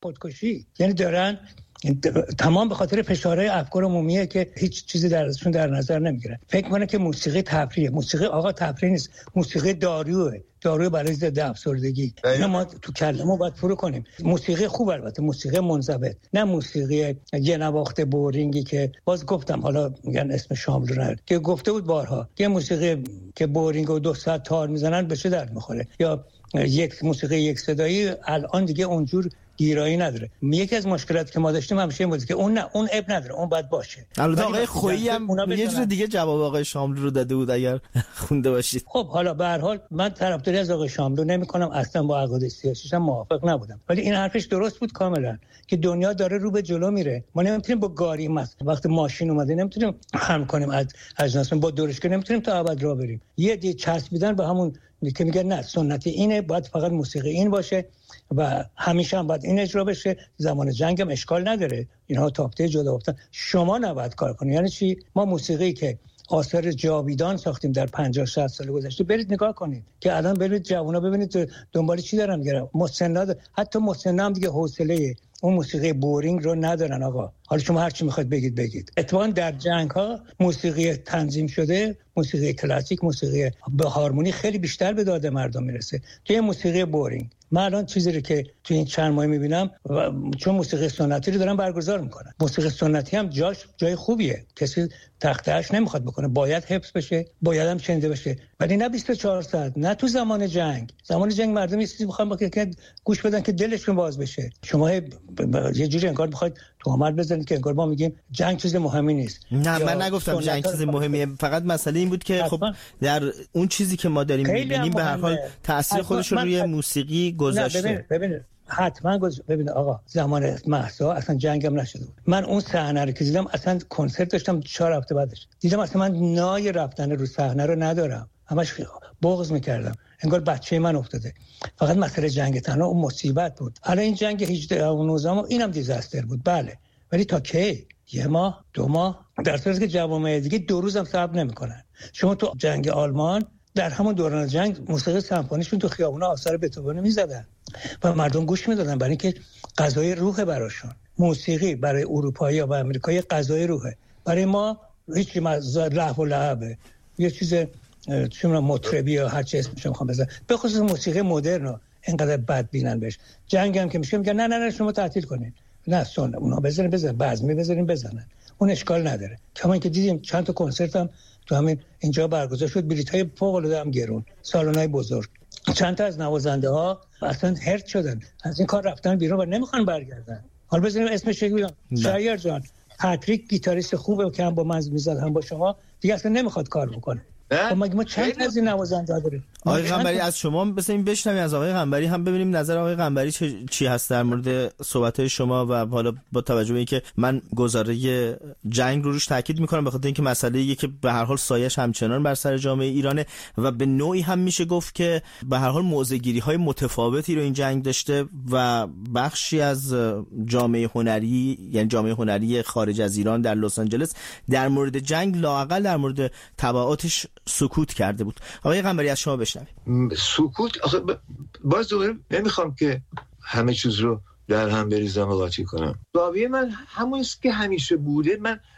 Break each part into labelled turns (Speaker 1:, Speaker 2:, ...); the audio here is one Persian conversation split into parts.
Speaker 1: خودکشی، یعنی دارن تمام به خاطر فشارهای افکار عمومیه که هیچ چیزی درشون در نظر نمیگیرن. فکر کنه که موسیقی تفریحه. موسیقی آقا تفریح نیست، موسیقی داروه برای ضد افسردگی. اینا ما تو کلمو باید فرو کنیم. موسیقی خوب، البته موسیقی منضبط، نه موسیقی یه نواخت بورینگی که باز گفتم، حالا میگن اسم شاملو نه، که گفته بود بارها که موسیقی که بورینگ و 2 ساعت تار میزنن به چه درد میخوره، یا یک موسیقی یک صدایی الان دیگه اونجور گیرایی نداره. یکی از مشکلاتی که ما داشتیم همیشه این بود که اون اب نداره، اون باید باشه.
Speaker 2: البته آقای خویی هم یه جور دیگه جواب آقای شاملو رو داده بود اگر خونده باشید.
Speaker 1: خب حالا به هر حال من طرفداری از آقای شاملو نمی‌کنم، اصلا با عقاید سیاسیش هم موافق نبودم، ولی این حرفش درست بود کاملا که دنیا داره رو به جلو میره. ما نمیتونیم با گاری وقتی ماشین اومده نمیتونیم هم کنیم از اجناس، با دورشگاه نمیتونیم تا ابد راه بریم. یه دی چسبیدن به همون که میگه نه سنتی اینه، باید فقط موسیقی این باشه و همیشه هم باید این اجرا بشه. زمان جنگ هم اشکال نداره، اینها تاپته جدا افتن، شما نباید کار کنید. یعنی چی؟ ما موسیقی که آثار جاویدان ساختیم در 50 60 سال گذشته، برید نگاه کنید که الان برید جوونا ببینید دنبال چی دارن میگردن. مسن‌ها، حتی مسن‌ها هم دیگه حوصله اون موسیقی بورینگ رو ندارن آقا. حالا شما هر چی میخواید بگید. اتفاقا در جنگ ها موسیقی تنظیم شده، موسیقی کلاسیک، موسیقی به هارمونی خیلی بیشتر به داده مردم میرسه که موسیقی بورینگ. من الان چیزی رو که تو این چند ماه میبینم، چون موسیقی سنتی رو دارن برگزار میکنن، موسیقی سنتی هم جای خوبیه، کسی تختهش نمیخواد بکنه، باید حفظ بشه، باید هم شنیده بشه، ولی نه 24 ساعت، نه تو زمان جنگ مردم یه چیزی میخوان که گوش بدن که دلشون باز بشه. شما یه جوری انگار میخواید تهمت بزنید که انگار ما میگیم جنگ چیز مهمی نیست.
Speaker 2: نه من نگفتم جنگ چیز مهمیه، فقط مسئله این بود که خب در اون چیزی که ما داریم میبینیم به هر حال تاثیر خودش رو روی موسیقی گذاشته.
Speaker 1: ببینید حتما ببینید آقا، زمان مهسا اصلا جنگم نشده بود. من اون صحنه رو که دیدم، اصلا کنسرت داشتم 4 هفته بعدش دیدم، اصلا من نای رفتن رو صحنه رو ندارم، همش بغض میکردم، انگار بچه من افتاده. فقط مسئله جنگ تنها اون مصیبت بود. الان این جنگ 18 و 19 اینم دیزاستر بود بله، ولی تا کی؟ 1 ماه 2 ماه، در صورتی که جوامع دیگه 2 روز هم صبر نمیکنن. شما تو جنگ آلمان در همون دوران جنگ موسیقی سمفونیشون تو خیابونا آثار بتهوون میزدن و مردم گوش میدادن، برای اینکه غذای روح براشون. موسیقی برای اروپایی و آمریکایی غذای روحه، برای ما هیچ لهو و لعبه، یه چیز چون مطربی یا هر چی اسمش میخوام بزنم، به خصوص موسیقی مدرن اینقدر بد بینن بهش. جنگ هم که میشه میگن نه شما تعطیل کنین، نه سن اونا بزنن بزمی بزنن، اون اشکال نداره. کما اینکه دیدیم چند تا کنسرت هم تو همین اینجا برگزار شد، بلیط‌های فوق‌العاده هم گرون، سالن‌های بزرگ. چند تا از نوازنده‌ها اصلا هرت شدن از این کار، رفتن بیرون و نمیخوان برگردن. حالا بزنیم اسمش رو بگم، شایر جان پاتریک گیتاریست خوبه که هم با من میزد هم با شما، دیگه اصلا نمیخواد کار بکنه. خب ما چند از این نوازنده داریم.
Speaker 2: آقای قنبری از شما بسیم بشنویم، از آقای قنبری هم ببینیم نظر آقای قنبری چی هست در مورد صحبت‌های شما. و حالا با توجه به اینکه من گزاره جنگ رو روش تاکید می‌کنم، بخاطر اینکه مسئله‌ایه که به هر حال سایه‌اش همچنان بر سر جامعه ایرانه و به نوعی هم میشه گفت که به هر حال موضع‌گیری‌های متفاوتی رو این جنگ داشته و بخشی از جامعه هنری، یعنی جامعه هنری خارج از ایران در لس آنجلس در مورد جنگ لااقل در مورد تبعاتش سکوت کرده بود. آقای قنبری از شما بشنویم.
Speaker 3: سکوت باز دوباره نمیخوام که همه چیز رو در هم بریزم و قاطی کنم. زاویه من همونیست که همیشه بوده.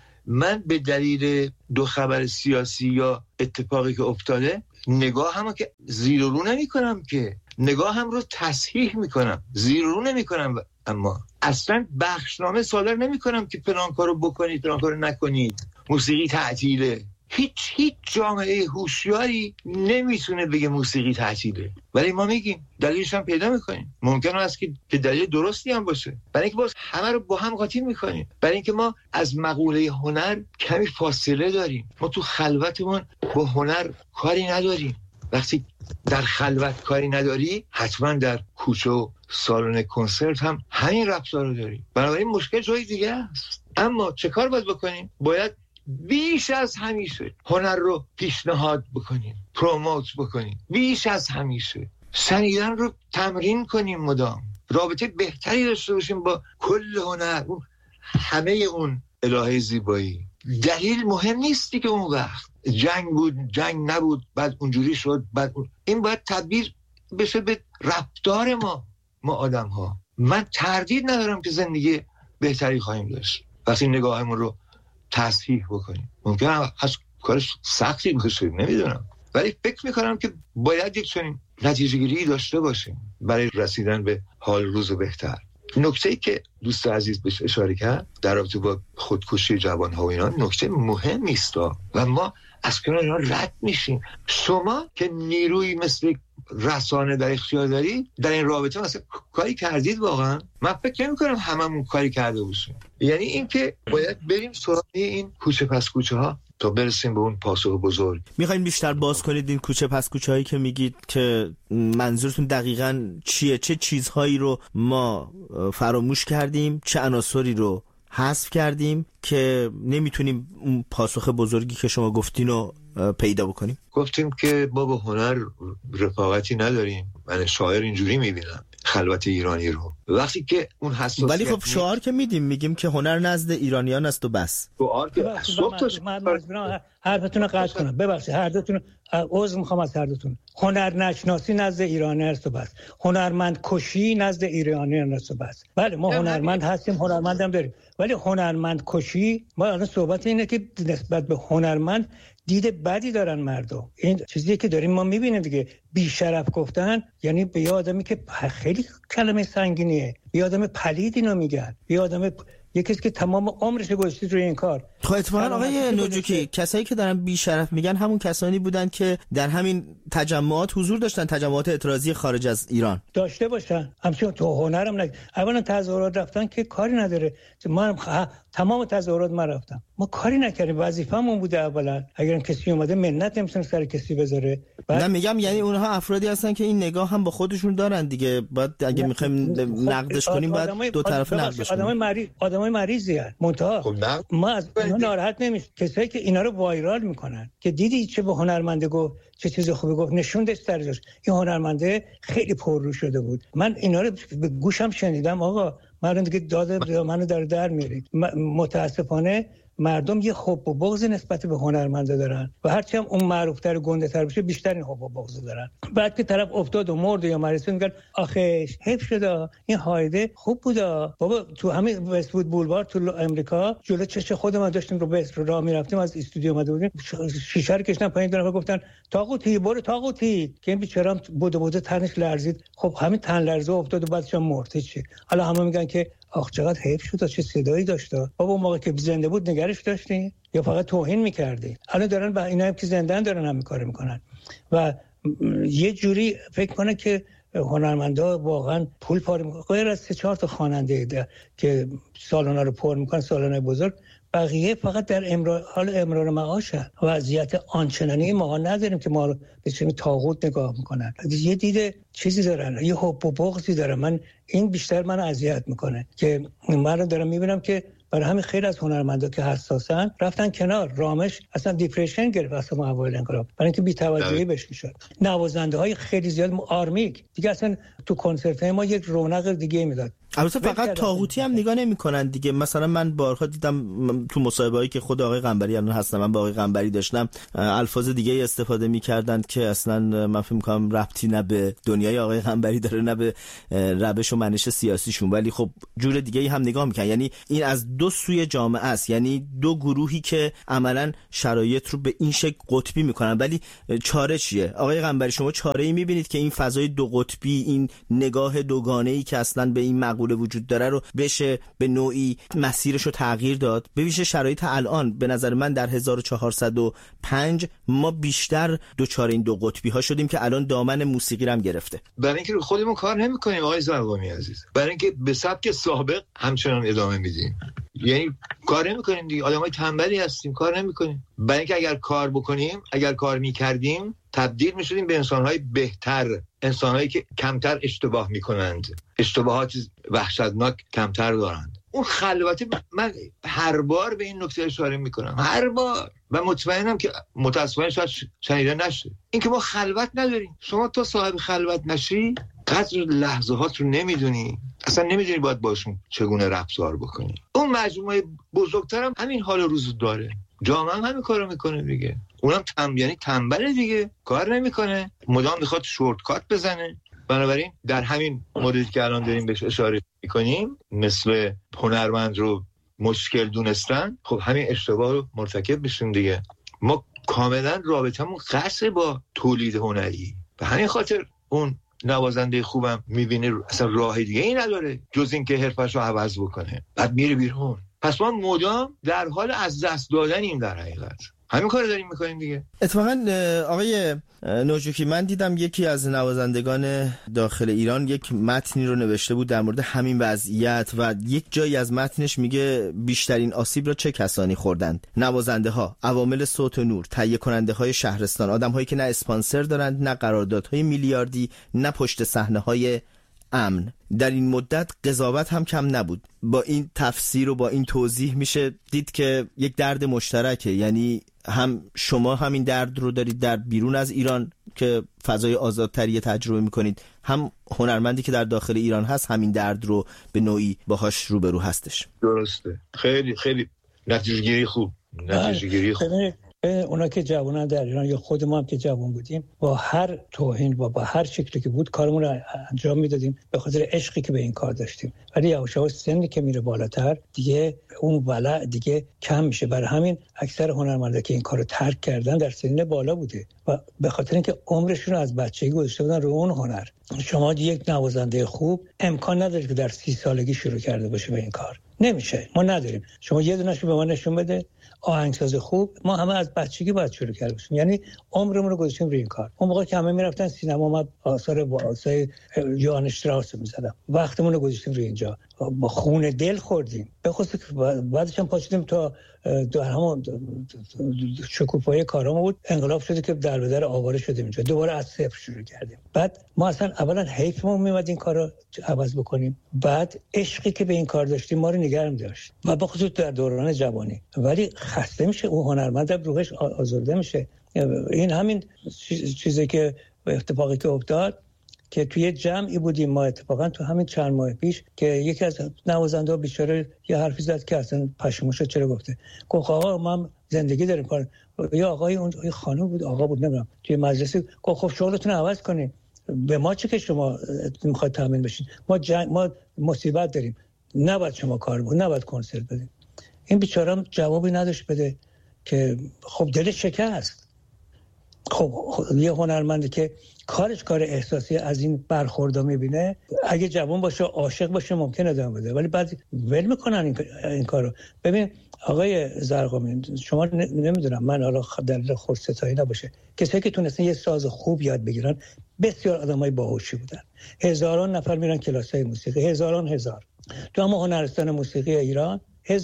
Speaker 3: من به دلیل 2 خبر سیاسی یا اتفاقی که افتاده نگاه هم که زیر و رو نمی کنم، که نگاه هم رو تصحیح می کنم، زیر و رو نمی کنم، اما اصلا بخشنامه صادر نمی کنم که فلان کارو بکنید فلان کارو نکنید، موسیقی تعطیله. هیچ جامعه هوشیاری نمیتونه بگه موسیقی تعطیله، ولی ما میگیم، دلیلش هم پیدا میکنیم. ممکنه است که دلیل درستی هم باشه، برای اینکه باز همه رو با هم قاطی میکنیم، برای اینکه ما از مقوله هنر کمی فاصله داریم. ما تو خلوتمون با هنر کاری نداریم. وقتی در خلوت کاری نداری، حتما در کوچه و سالن کنسرت هم همین رفتار رو داری. بنابراین مشکل جای دیگه است. اما چه کار باید بکنیم؟ باید بیش از همیشه هنر رو پیشنهاد بکنیم، پروموت بکنیم، بیش از همیشه شنیدن رو تمرین کنیم، مدام رابطه بهتری داشته باشیم با کل هنر، همه اون الهه زیبایی. دلیل مهم نیستی که اون وقت جنگ بود، جنگ نبود، بعد اونجوری شد، این باید تبدیل بشه به رفتار ما. ما آدم ها، من تردید ندارم که زندگی بهتری خواهیم داشت وقتی نگاهمون رو تصحیح بکنیم. ممکنه از کارش سختی باشه، نمیدونم، ولی فکر میکنم که باید یک چنین نتیجه گیری داشته باشیم برای رسیدن به حال روز بهتر. نکته‌ای که دوست عزیز بهش اشاره کرد در رابطه با خودکشی جوان‌ها و اینا نکته مهمی است و ما از کنار اینا رد میشیم. شما که نیروی مثل رسانه در اختیار داری، در این رابطه مثلا کاری کردید واقعا؟ من فکر نمی‌کنم هممون کاری کرده باشیم. یعنی این که باید بریم سراغ این کوچه پس کوچه ها تا برسیم به اون پاسخ بزرگ.
Speaker 2: میخواین بیشتر باز کنید این کوچه پس کوچه هایی که میگید که منظورتون دقیقاً چیه؟ چه چیزهایی رو ما فراموش کردیم، چه عناصری رو حذف کردیم که نمیتونیم اون پاسخ بزرگی که شما گفتین رو پیدا بکنیم؟
Speaker 3: گفتیم که ما با هنر رفاقتی نداریم. من شاعر اینجوری میبینم خلوت ایرانی رو، وقتی که اون حساسیت،
Speaker 2: ولی خب شعار که میگیم که هنر نزد ایرانیان است و بس.
Speaker 3: شعار که
Speaker 1: حرفتون رو قطع کنم، ببخشید هر دوتون عذر میخوام از هر دوتون. هنر نشناسی نزد ایرانیان است و بس، هنرمند کشی نزد ایرانیان است و بس. بله ما هنرمند هستیم، هنرمندم داریم، ولی هنرمند کشی، ما الان صحبت اینه که نسبت به هنرمند دید بدی دارن مردم. این چیزی که داریم ما میبینیم دیگه. بی شرف گفتن یعنی به آدمی که خیلی کلمه سنگینیه، به آدم پلید اینو میگن، به آدم یکی که تمام عمرش گذاشته روی این کار.
Speaker 2: خب اتفاقا آقای نوجوکی کسایی که دارن بی شرف میگن همون کسانی بودن که در همین تجمعات حضور داشتن، تجمعات اعتراضی خارج از ایران داشته
Speaker 1: باشن. همچنین تو هنرم نگه اولا تظاهرات رفتن که کاری نداره. ما تمام تظاهرات ما رفتم، ما کاری نکردیم، وظیفه‌مون بوده. اولا اگر کسی اومده منت نمیتونه سر کسی بذاره.
Speaker 2: نه میگم یعنی اونها افرادی هستن که این نگاه هم با خودشون دارن دیگه. بعد اگه میخوایم نقدش کنیم باید دو طرفه نقدش کنیم.
Speaker 1: آدمای مریضی هستن منتها ما از اینا ناراحت نمیشه. کسایی که اینا رو وایرال میکنن که دیدی چه به هنرمنده گفت، چه چیز خوبی گفت، نشون داشت این هنرمنده خیلی پررو شده بود. من اینا رو به گوشم شنیدم. آقا من دیگه داده منو در میارید. متاسفانه مردم یه حب و بغض نسبت به هنرمنده دارن و هرچی هم اون معروف‌تر و گنده‌تر بشه بیشتر این حب و بغض دارن. بعد که طرف افتاد و مرد یا مریض میگن آخه حیف شده، این هایده خوب بوده. بابا تو همین وست‌وود بولوار تو امریکا جلوی چش خود ما داشتیم رو به راه میرفتیم، از استودیو اومده بودیم، شیشه رو کشیدن پایین، دو نفر گفتن طاغوتی برو طاغوتی، که این بیچاره بوده تنش لرزید. خب همین تن لرزه افتاد و بعدش مرد. چی حالا همه میگن که آخ چقدر حیف شد، چه صدایی داشت. بابا اون موقع که زنده بود نگرش داشتین یا فقط توهین می‌کردی؟ الان دارن با اینا که زنده‌ان دارن هم کارو میکنن و یه جوری فکر کنه که هنرمندا واقعا پول پاره میکنن. غیر از 3-4 تا خواننده که سالونا رو پر میکنن، سالن‌های بزرگ، بقیه فقط در امرار معاشه. وضعیت آنچنانی ما نداریم که ما رو به چه طاغوت نگاه میکنن. یه دیده چیزی دارن، یه حب و بغضی دارن. من این بیشتر من اذیت میکنه که من رو دارم میبینم که برای همین خیلی از هنرمندا که حساسن رفتن کنار. رامش اصلا دیپرشن گرفت اصلا اوایل انقلاب برای اینکه بی‌توجهی بهش میشد. نوازنده‌های خیلی زیاد آرمیک دیگه اصلا تو کنسرت‌های ما یک رونق دیگه میداد.
Speaker 2: البته فقط طاغوتی هم نگاه نمی‌کنن دیگه. مثلا من بارها دیدم تو مصاحبه‌ای که خود آقای قنبری الان هستم، من با آقای قنبری داشتم، الفاظ دیگه استفاده می‌کردن که اصلا من فکر می‌کنم ربطی نه به دنیای آقای قنبری داره نه به روش و منش سیاسیشون، ولی خب جور دیگه‌ای هم نگاه می‌کنن. یعنی این از دو سوی جامعه است، یعنی دو گروهی که عملاً شرایط رو به این شکل قطبی می‌کنن. ولی چاره چیه آقای قنبری؟ شما چاره‌ای می‌بینید که این فضای دو قطبی، این نگاه دوگانه‌ای که اصلا به این مقوله وجود داره رو بشه به نوعی مسیرش رو تغییر داد؟ به ویژه شرایط الان به نظر من در 1405 ما بیشتر دوچار این دو قطبی ها شدیم که الان دامن موسیقی رو هم گرفته.
Speaker 3: برای اینکه خودمون کار نمی‌کنیم آقای زرقامی عزیز، برای اینکه به سبک سابق همچنان ادامه میدیم، یعنی کار نمی‌کنیم دیگه. آدمای تنبلی هستیم، کار نمی‌کنیم. برای اینکه اگر کار بکنیم، اگر کار می‌کردیم، تبدیل می‌شدیم به انسان‌های بهتر، انسان‌هایی که کمتر اشتباه می‌کنند، اشتباهات وحشتناک کمتر دارند. اون خلوتی من هر بار به این نکته اشاره می‌کنم، هر بار، و مطمئنم که متأسفانه شاید شنیده نشه، اینکه ما خلوت نداریم. شما تا صاحب خلوت نشی قدر لحظات رو نمیدونی، اصلا نمیدونی باید باشون چگونه رفتار بکنی. اون مجموعه بزرگتر هم همین حال روز داره، جامعه هم همین کارو میکنه دیگه. اونم یعنی تنبله دیگه، کار نمیکنه، مدام میخواد شورت کات بزنه، بنابراین در همین موردی که الان داریم بهش اشاره میکنیم، مثل هنرمند رو مشکل دونستن، خب همین اشتباه رو مرتکب میشیم دیگه. ما کاملا رابطمون قصر با تولید هنری، به همین خاطر اون نوازنده خوبم میبینه اصلا راه دیگه ای نداره جز این که حرفش رو عوض بکنه، بعد میره بیرون. پس ما مدام در حال از دست دادنیم در حقیقت. همین کار داریم میکنیم دیگه.
Speaker 2: اتفاقا آقای نوجوکی، من دیدم یکی از نوازندگان داخل ایران یک متنی رو نوشته بود در مورد همین وضعیت و یک جایی از متنش میگه بیشترین آسیب را چه کسانی خوردند؟ نوازنده ها، عوامل صوت و نور، تهیه کننده های شهرستان، آدم هایی که نه اسپانسر دارند، نه قراردادهای میلیاردی، نه پشت صحنه های امن. در این مدت قضاوت هم کم نبود. با این تفسیر و با این توضیح میشه دید که یک درد مشترکه، یعنی هم شما همین درد رو دارید در بیرون از ایران که فضای آزادتری تجربه میکنید، هم هنرمندی که در داخل ایران هست همین درد رو به نوعی باهاش روبرو هستش.
Speaker 3: درسته. خیلی خیلی نتیجه‌گیری خوب.
Speaker 1: اونا که جوانان در ایران یا خود ما هم که جوان بودیم، با هر توهین و با هر شکلی که بود کارمون رو انجام میدادیم به خاطر عشقی که به این کار داشتیم. ولی یواش یواش سنی که میره بالاتر دیگه اون ولع دیگه کم میشه. برای همین اکثر هنرمندا که این کارو ترک کردن در سن بالا بوده و به خاطر اینکه عمرشون رو از بچگی گذاشته بودن رو اون هنر. شما یک نوازنده خوب امکان نداره که در 30 سالگی شروع کرده باشه به این کار. نمیشه، ما نداریم. شما یه دونه‌شو به ما نشون بده. آهنگساز خوب ما همه از بچگی باید شروع کرده باشیم، یعنی عمرمون رو گذاشتیم روی این کار. اون موقع که همه میرفتن سینما، ما آثار یوهان شتراوس می‌زدم، وقتمون رو گذاشتیم روی اینجا، با خون دل خوردیم. به خصوص بعدش هم پاشیدیم تا در همون شکوفای کارامون بود، انقلاب شده که در به در آواره شدیم اینجا، دوباره از صفر شروع کردیم. بعد ما اصلا اولا حیفمون میومد این کارو عوض بکنیم، بعد عشقی که به این کار داشتیم ما رو نگرم داشت و به خصوص در دوران جوانی. ولی خسته میشه اون هنرمند، روحش آزرده میشه. این همین چیزی که اتفاقی که افتاد که توی جمعی بودیم ما اتفاقا تو همین چند ماه پیش که یکی از نوازنده‌ها بیچاره یه حرفی زد که اصلا پشیمون شد چرا گفته. گفت آقا ما زندگی داریم کار. یا آقای اون خانم بود، آقا بود نمیدونم، توی مجلس گفت خب شغلتون رو عوض کنین، به ما چه که شما میخواید تامین بشین، ما مصیبت داریم، نباید شما کار بود، نباید کنسرت بدین. این بیچاره هم جوابی نداشت بده که خب دلش شکست. خب یه هنرمندی که کارش کار احساسی از این برخوردا میبینه، اگه جوان باشه عاشق باشه ممکنه ادامه بده، ولی بعد ول میکنن این کارو. ببین آقای زرقامی، شما نمیدونم، من حالا در خودستایی نباشه، کسایی که تونستن یه ساز خوب یاد بگیرن بسیار آدمای باهوشی بودن. هزاران نفر میرن کلاسای موسیقی، هزار تو همون هنرستان موسیقی ایران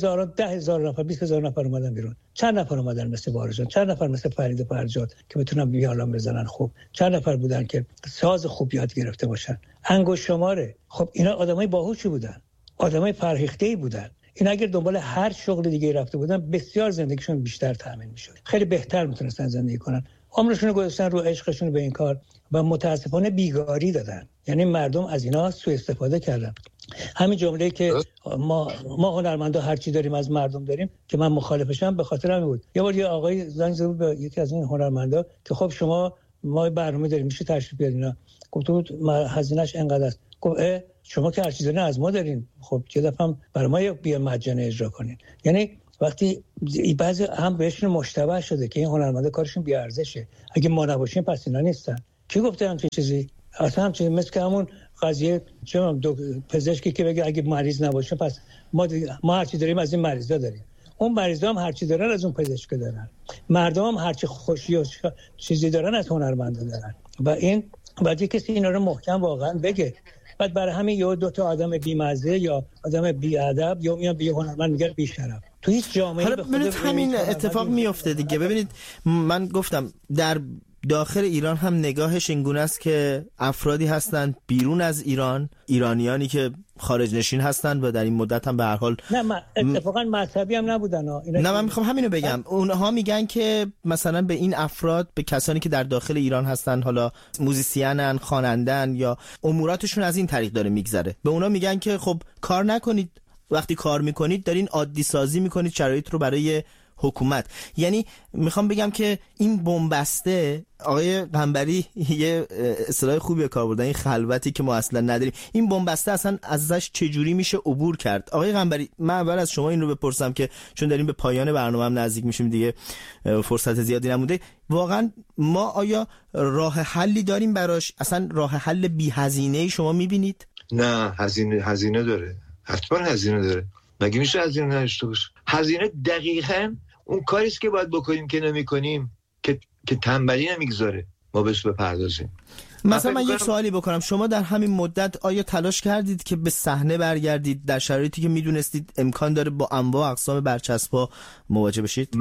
Speaker 1: 10,000 نفر 20,000 نفر اومدن بیرون. چند نفر اومدن مثل بارجان، چند نفر مثل فرید فرجاد که بتونن ویولن بزنن خوب، چند نفر بودن که ساز خوب یاد گرفته باشن، انگشت شماره. خب اینا آدمای باهوشی بودن، آدمای فرهیخته‌ای بودن. این اگر دنبال هر شغل دیگه رفته بودن بسیار زندگیشون بیشتر تامین میشد، خیلی بهتر میتونستن زندگی کنن. عمرشون رو گذاشتن رو عشقشون به این کار و متاسفانه بیگاری دادن، یعنی مردم از اینا سوء استفاده کردن. همین جمله‌ای که ما هنرمندا هر چی داریم از مردم داریم که من مخالفشم به خاطر همین بود. یه بار یه آقای زنگ زد به یکی از این هنرمندا که خب ما برنامه داریم میشه تشریف بیارین. گفتم هزینه‌اش اینقدر است. گفت شما که هر چی دارین از ما دارین، خب یه دفعه برای ما بیا مجانی اجرا کنین. یعنی وقتی بعضی هم بهشون مشتبه شده که این هنرمندا کارشون بی ارزشه، اگه ما نباشیم پس اینا نیستن. کی گفته همچین چیزی؟ اصلا همچین مثل که همون قضیه چه پزشکی که بگه اگه مریض نباشه پس ما هر چی داریم از این مریضا داریم. اون مریضا هم هر چی دارن از اون پزشک دارن. مردم هم هر چی خوشی و چیزی دارن از هنرمندا دارن. و این بعد کسی اینا رو محکم واقعا بگه. بعد برای همین یه دو تا آدم بی‌مزه یا آدم بی‌ادب یا میان به هنرمند میگن بی‌شرف. تو هیچ جامعه‌ای به خود
Speaker 2: همین اتفاق میفته دیگه. ببینید من گفتم در داخل ایران هم نگاهش اینگونه است که افرادی هستند بیرون از ایران، ایرانیانی که خارج نشین هستند و در این مدت هم به هر حال
Speaker 1: اتفاقا مذهبی هم نبودن.
Speaker 2: نه من میخوام همینو بگم. اونها میگن که مثلا به این افراد، به کسانی که در داخل ایران هستن، حالا موزیسینن، خوانندن یا اموراتشون از این طریق داره میگذره، به اونا میگن که خب کار نکنید، وقتی کار میکنید دارین عادی سازی میکنید شرایط رو برای حکومت. یعنی میخوام بگم که این بنبسته، آقای قنبری یه اصطلاح خوبی کار بردن، این خلوتی که ما اصلا نداریم، این بنبسته اصلا ازش چجوری میشه عبور کرد؟ آقای قنبری، من اول از شما این رو بپرسم که چون داریم به پایان برنامه هم نزدیک میشیم دیگه، فرصت زیادی نمونده، واقعا ما آیا راه حلی داریم براش؟ اصلا راه حل بی هزینه شما میبینید؟
Speaker 3: نه، هزینه داره، حتما هزینه داره. مگه میشه هزینه نداشته باشه؟ هزینه دقیقاً اون کاریست که باید بکنیم که نمی‌کنیم، که تنبلی نمیگذاره ما بهش بپردازیم.
Speaker 2: مثلا من یک سوالی بکنم، شما در همین مدت آیا تلاش کردید که به صحنه برگردید در شرایطی که میدونستید امکان داره با انواع اقسام برچسب‌ها مواجه بشید؟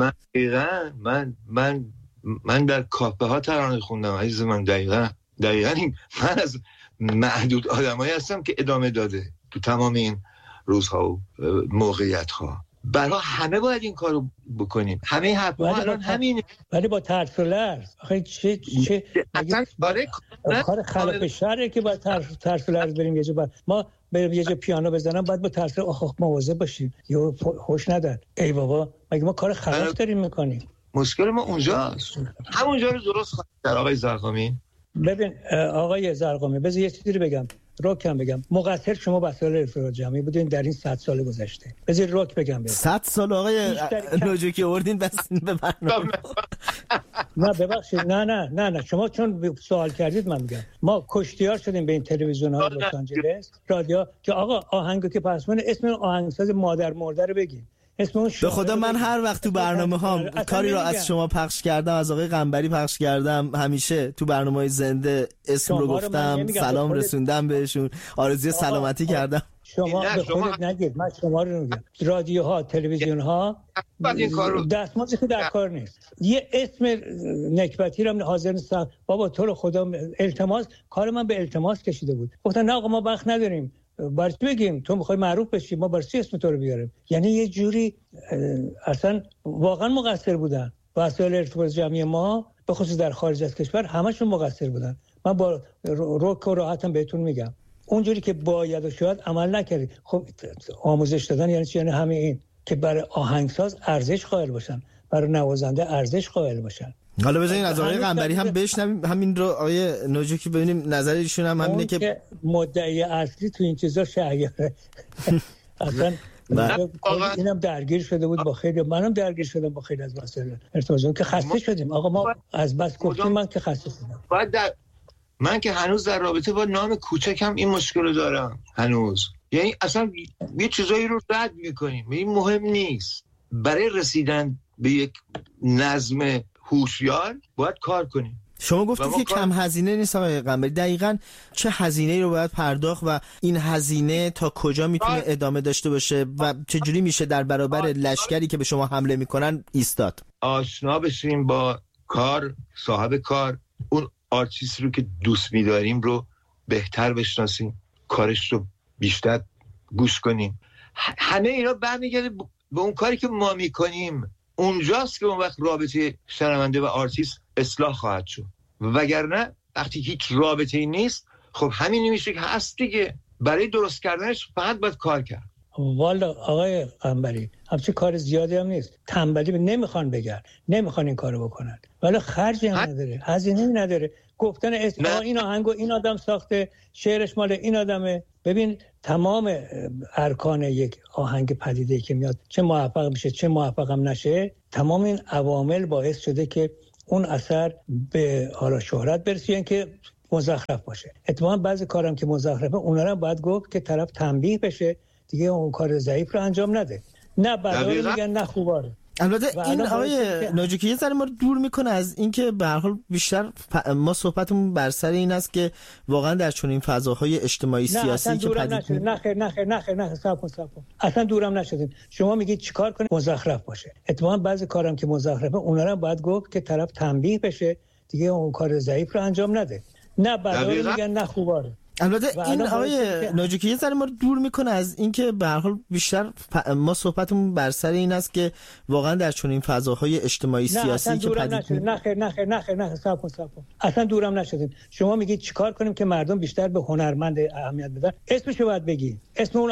Speaker 2: من در کافه ها ترانه خوندم عزیز من. دقیقاً من از معدود آدمایی هستم که ادامه داده تو تمام این روزها و موقعیت‌ها. برای همه باید این کارو بکنیم، همه حرفا الان همینه،
Speaker 1: ولی با ترس و لرز. آخه چه
Speaker 3: اصلا
Speaker 1: کار خلاف شرعه که با ترس و لرز بریم یه جا ما بریم یه جا پیانو بزنم باید با ترس مواظب باشیم یا هوش ندن. ای بابا، مگه ما کار خلاف داریم میکنیم؟
Speaker 3: مشکل ما اونجاست. همونجا رو درست خواهید در آقای زرقامی.
Speaker 1: ببین آقای زرقامی، بذار یه چیزی رو بگم، روکم بگم. مقصر شما وسایل ارتباط جمعی بودین در این 100 سال گذشته. بذار روک بگم
Speaker 2: 100 سال آقای نوجکی آوردین بس به برنامه.
Speaker 1: نه ببخشید، نه شما چون سوال کردید من میگم ما کشتیار شدیم به این تلویزیون‌ها لس آنجلس، رادیو، که آقا آهنگو که پخش کنه اسم آهنگساز مادر مرده رو بگین.
Speaker 2: به خدا من هر وقت تو برنامه ها کاری رو از شما پخش کردم، از آقای قنبری پخش کردم، همیشه تو برنامه‌های زنده اسم رو گفتم، سلام رسوندم بهشون، آرزوی سلامتی کردم.
Speaker 1: شما به خودت نگید، من شما رو میگم. رادیوها، تلویزیون‌ها دستمزدی که در کار نیست. یه اسم نکبتی رو حاضر نیستم. بابا تو رو خدا التماس، کار من به التماس کشیده بود. گفتن نه آقا ما وقت نداریم. برای چی بگیم تو میخوای معروف بشی، ما برای چی اسم تو رو بیاریم؟ یعنی یه جوری اصلا واقعا مقصر بودن. وسایل ارتباط جمعی ما به خصوص در خارج از کشور همشون مقصر بودن. من با روک و راحتم بهتون میگم اونجوری که باید و شاید عمل نکردید. خب آموزش دادن یعنی چی؟ یعنی همین این که برای آهنگساز ارزش قائل باشن، برای نوازنده ارزش قائل باشن.
Speaker 2: حالا بذارین از آقای قنبری هم بشنویم همین رو. آقای نوجکی ببینیم نظر ایشون هم همینه که
Speaker 1: مدعی اصلی تو این چیزا شایعه. اصلا اینم درگیر شده بود با خیلی، منم درگیر شدم با خیلی از وسایل ارتباطی که خسته شدیم. آقا ما از بس گفتیم، من که خسته شدم.
Speaker 3: من که هنوز در رابطه با نام کوچکم این مشکل رو دارم هنوز. یعنی اصلا یه چیزایی رو رد میکنیم، این مهم نیست. برای رسیدن به یک نظم هوشیار باید کار کنیم.
Speaker 2: شما گفتید که کم هزینه نیست آقای قنبری. دقیقاً چه هزینه‌ای رو باید پرداخت و این هزینه تا کجا میتونه ادامه داشته باشه و چجوری میشه در برابر لشکری که به شما حمله میکنن ایستاد؟
Speaker 3: آشنا بشیم با کار، صاحب کار، اون آرتیست رو که دوست می‌داریم رو بهتر بشناسیم، کارش رو بیشتر گوش کنیم. همه اینا برمیگرده به اون کاری که ما میکنیم. اونجاست که اون وقت رابطه شنونده و آرتیست اصلاح خواهد شد. وگرنه وقتی هیچ رابطه‌ای نیست، خب همین میشه که هست دیگه. برای درست کردنش فقط باید کار کرد.
Speaker 1: والا آقای قنبری همچین کار زیادی هم نیست. تنبلی نمیخوان بگن، نمیخوان این کارو بکنن، ولی خرجی هم نداره، هزینه‌ای نداره. گفتن این آهنگو این آدم ساخته، شعرش مال این آدمه. ببین تمام ارکان یک آهنگ پدیده که میاد، چه موفق میشه چه موفق هم نشه، تمام این عوامل باعث شده که اون اثر به حالا شهرت برسه که مزخرف باشه. اتفاقا بعضی کارام که مزخرفه اونا رو باید گفت که طرف تنبیه بشه دیگه، اون کار ضعیف رو انجام نده. نه بعدا میگن نه خوباره.
Speaker 2: البته این آقای نوجکی یه ذره ما رو دور میکنه از اینکه به هر حال بیشتر ما صحبتمون بر سر این است که واقعا در چنین فضاهای اجتماعی سیاسی که پدید
Speaker 1: نه صبر کن اصلا دورم نشدیم. شما میگید چیکار کنیم مزخرف باشه. اتفاقا بعضی کارام که مزخرفه اونا رو باید گفت که طرف تنبیه بشه دیگه، اون کار ضعیف رو انجام نده. نه بعدا میگن نه خوباره.
Speaker 2: البته این آقای نوجکی یه ذره ما رو دور میکنه از اینکه به هر حال بیشتر ما صحبتمون بر سر این است که واقعا در چنین فضاهای اجتماعی سیاسی که پدید
Speaker 1: نه صبر کن اصلا دورم نشدیم. شما میگید چیکار کنیم که مردم بیشتر به هنرمند اهمیت بدن. اسمشو باید بگی، اسم اون